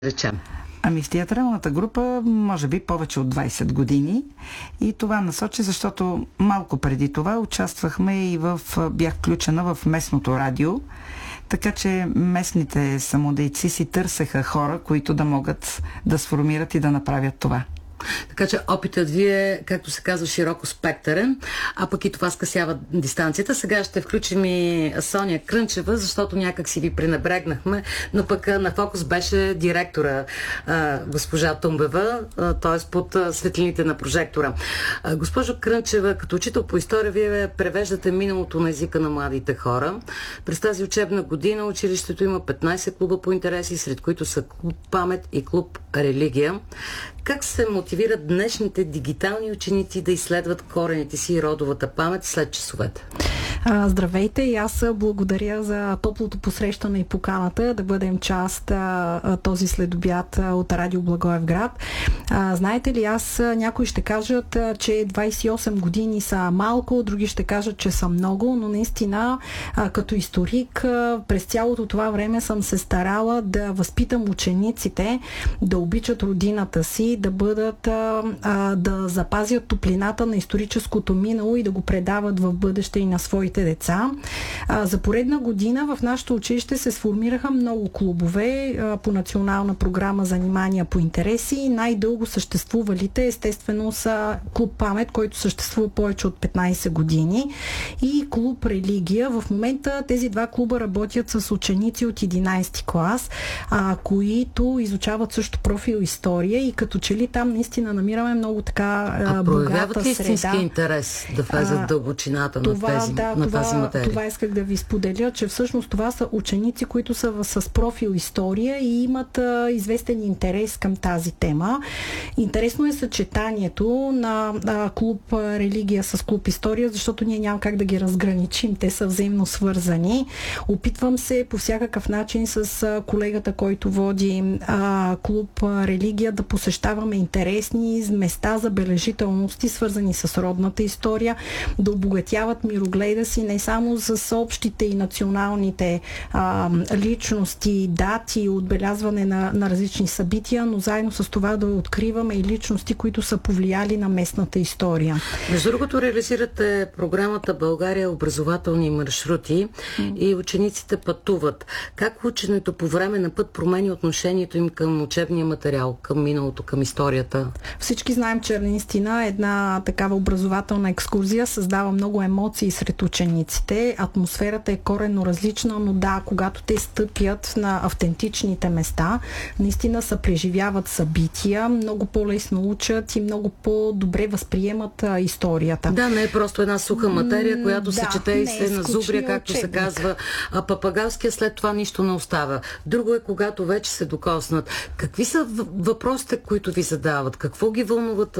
речем? Ами в театралната група може би повече от 20 години и това насочи, защото малко преди това участвахме и бях включена в местното радио, така че местните самодейци си търсеха хора, които да могат да сформират и да направят това. Така че опитът ви е, както се казва, широко спектърен, а пък и това скъсява дистанцията. Сега ще включим и Соня Крънчева, защото някак си ви пренебрегнахме, но пък на фокус беше директора госпожа Тумбева, т.е. под светлините на прожектора. Госпожо Крънчева, като учител по история, вие превеждате миналото на езика на младите хора. През тази учебна година училището има 15 клуба по интереси, сред които са клуб Памет и клуб Религия. Как се мотивират днешните дигитални ученици да изследват корените си и родовата памет след часовете? Здравейте и аз благодаря за топлото посрещане и поканата да бъдем част този следобед от Радио Благоевград. Знаете ли, някои ще кажат, че 28 години са малко, други ще кажат, че са много, но наистина като историк през цялото това време съм се старала да възпитам учениците да обичат родината си, да запазят топлината на историческото минало и да го предават в бъдеще и на своите деца. За поредна година в нашето училище се сформираха много клубове по национална програма занимания по интереси. Най-дълго съществувалите естествено са клуб Памет, който съществува повече от 15 години, и клуб Религия. В момента тези два клуба работят с ученици от 11 клас, които изучават също профил история, и като че ли там наистина намираме много така богата среда. Проявяват ли истински интерес да влезат в дълбочината на тази материя? Това исках да ви споделя, че всъщност това са ученици, които са с профил история и имат известен интерес към тази тема. Интересно е съчетанието на клуб Религия с клуб История, защото ние няма как да ги разграничим. Те са взаимно свързани. Опитвам се по всякакъв начин с колегата, който води клуб Религия, да посещаваме интересни места, забележителности, свързани с родната история, да обогатяват мирогледа си не само с общите и националните личности, дати, отбелязване на различни събития, но заедно с това да откриваме и личности, които са повлияли на местната история. Между другото, реализирате програмата България образователни маршрути и учениците пътуват. Как ученето по време на път промени отношението им към учебния материал, към миналото, към историята? Всички знаем, че наистина една такава образователна екскурзия създава много емоции сред учениците. Атмосферата е коренно различна, но да, когато те стъпят на автентичните места, наистина се преживяват събития, много по-лесно учат и много по-добре възприемат историята. Да, не е просто една суха материя, която се чете и се назубря, както се казва, а папагалския след това нищо не остава. Друго е, когато вече се докоснат. Какви са въпросите, които ви задават? Какво ги вълнуват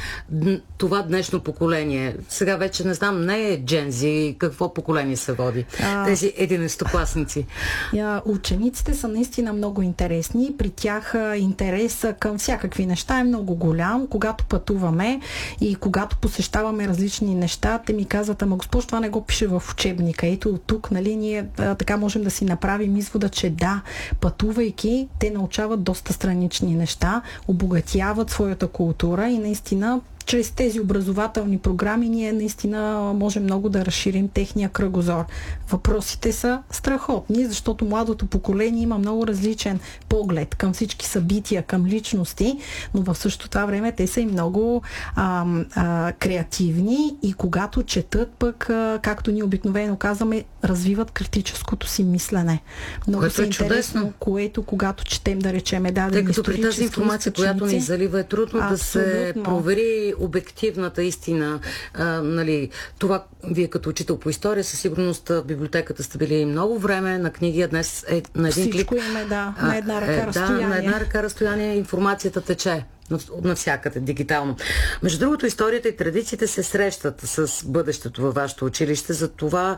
това днешно поколение? Сега вече не знам, не е джензи, какво поколение се води? Тези 11-класници. Учениците са наистина много интересни. При тях интереса към всякакви неща е много голям. Когато пътуваме и когато посещаваме различни неща, те ми казват: ама госпожо, това не го пише в учебника. Ето от тук, нали, ние така можем да си направим извода, че да, пътувайки, те научават доста странични неща, обогатяват своята култура и наистина чрез тези образователни програми ние наистина можем много да разширим техния кръгозор. Въпросите са страхотни, защото младото поколение има много различен поглед към всички събития, към личности, но в същото това време те са и много креативни и когато четат пък, както ние обикновено казваме, развиват критическото си мислене. Много което е интересно, което когато четем, да речем, тъй като при тази информация, която ни залива, е трудно да се провери обективната истина. Нали, това вие като учител по история със сигурност в библиотеката сте били много време, на книги, а днес е на един клик. Всичко има, на една ръка разстояние. Да, на една ръка разстояние информацията тече навсякъде, дигитално. Между другото, историята и традициите се срещат с бъдещето във вашето училище. За това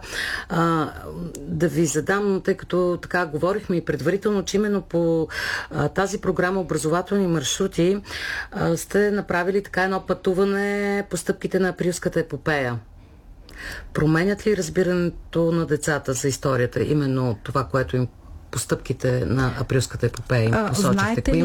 да ви задам, тъй като така говорихме и предварително, че именно по тази програма образователни маршрути сте направили така едно пътуване по стъпките на Априлската епопея. Променят ли разбирането на децата за историята, именно това, което им по стъпките на Априлската епопея им посочихте? Знаете ли,